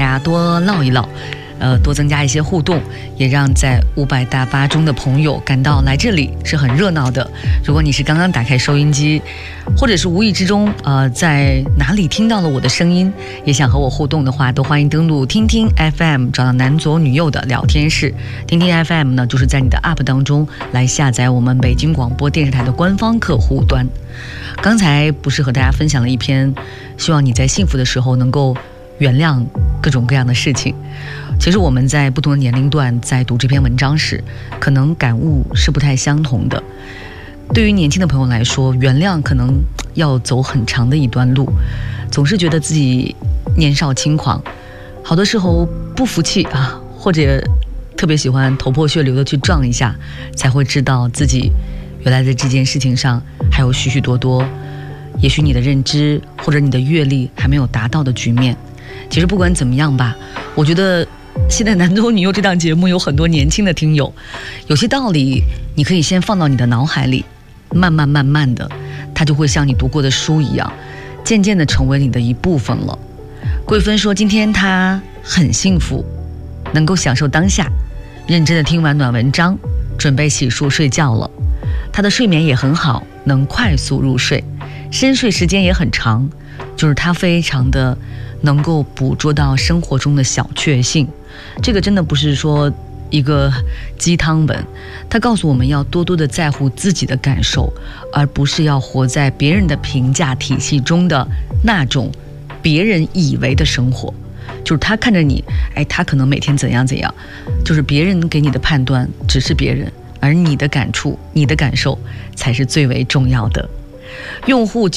家多唠一唠，多增加一些互动，也让在500大8中的朋友感到来这里是很热闹的。如果你是刚刚打开收音机，或者是无意之中在哪里听到了我的声音，也想和我互动的话，都欢迎登录听听 FM， 找到男左女右的聊天室。听听 FM 呢，就是在你的 App 当中来下载我们北京广播电视台的官方客户端。刚才不是和大家分享了一篇希望你在幸福的时候能够原谅各种各样的事情。其实我们在不同的年龄段在读这篇文章时，可能感悟是不太相同的。对于年轻的朋友来说，原谅可能要走很长的一段路，总是觉得自己年少轻狂，好多时候不服气啊，或者特别喜欢头破血流的去撞一下，才会知道自己原来在这件事情上还有许许多多也许你的认知或者你的阅历还没有达到的局面。其实不管怎么样吧，我觉得现在男左女右这档节目有很多年轻的听友，有些道理你可以先放到你的脑海里，慢慢的它就会像你读过的书一样，渐渐的成为你的一部分了。桂芬说今天她很幸福，能够享受当下，认真的听完暖文章，准备洗漱睡觉了。她的睡眠也很好，能快速入睡，深睡时间也很长，就是她非常的能够捕捉到生活中的小确幸。这个真的不是说一个鸡汤文，它告诉我们要多多的在乎自己的感受，而不是要活在别人的评价体系中的那种别人以为的生活。就是他看着你，他可能每天怎样怎样，就是别人给你的判断只是别人，而你的感触你的感受才是最为重要的。用户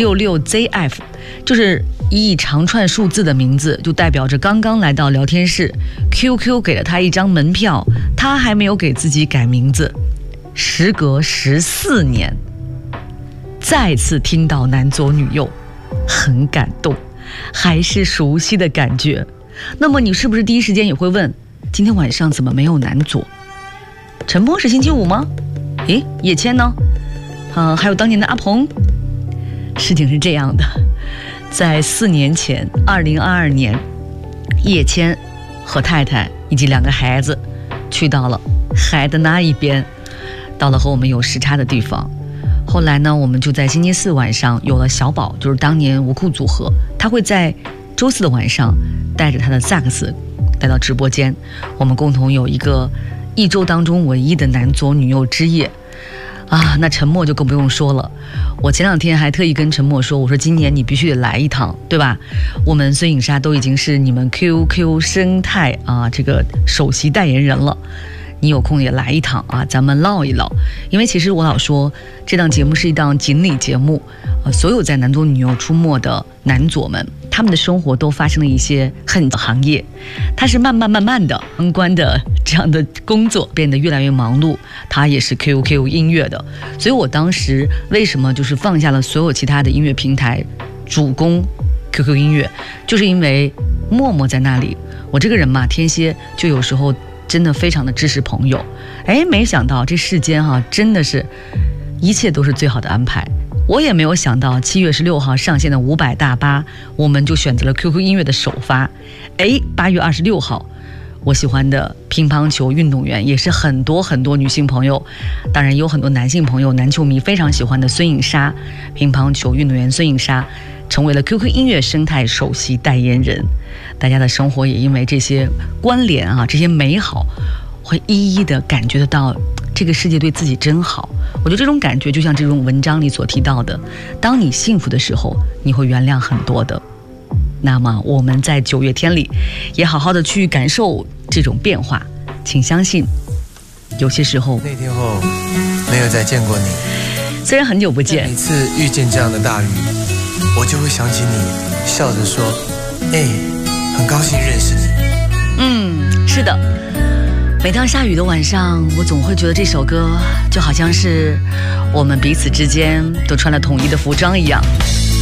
9466ZF 就是一长串数字的名字，就代表着刚刚来到聊天室， QQ 给了他一张门票，他还没有给自己改名字。时隔14年再次听到男左女右，很感动，还是熟悉的感觉。那么你是不是第一时间也会问，今天晚上怎么没有男左？陈波是星期五吗？叶谦呢？还有当年的阿鹏。事情是这样的，在4年前2022年，叶谦和太太以及2个孩子去到了海的那一边，到了和我们有时差的地方。后来呢，我们就在星期4晚上有了小宝，就是当年无裤组合，他会在周4的晚上带着他的萨克斯来到直播间，我们共同有一个1周当中唯一的男左女右之夜啊。那陈默就更不用说了，我前2天还特意跟陈默说，我说今年你必须得来一趟，对吧？我们孙颖莎都已经是你们 QQ 生态这个首席代言人了，你有空也来一趟啊，咱们唠一唠。因为其实我老说这档节目是一档锦鲤节目，所有在男左女右出没的男左们，他们的生活都发生了一些很行业，他是慢慢的相关的这样的工作变得越来越忙碌，他也是 QQ 音乐的。所以我当时为什么就是放下了所有其他的音乐平台，主攻 QQ 音乐，就是因为默默在那里。我这个人嘛，天蝎就有时候真的非常的支持朋友。没想到这世间真的是一切都是最好的安排。我也没有想到7月16号上线的500大8，我们就选择了 QQ 音乐的首发。8月26号，我喜欢的乒乓球运动员，也是很多女性朋友，当然也有很多男性朋友，男球迷非常喜欢的孙颖莎，乒乓球运动员孙颖莎成为了 QQ 音乐生态首席代言人。大家的生活也因为这些关联这些美好，会一一的感觉得到这个世界对自己真好。我觉得这种感觉就像这种文章里所提到的，当你幸福的时候，你会原谅很多的。那么我们在9月天里也好好的去感受这种变化，请相信有些时候那天后没有再见过你， 虽然很久不见， 每次遇见这样的大雨，我就会想起你，笑着说很高兴认识你。 是的，每当下雨的晚上，我总会觉得这首歌就好像是我们彼此之间都穿了统一的服装一样。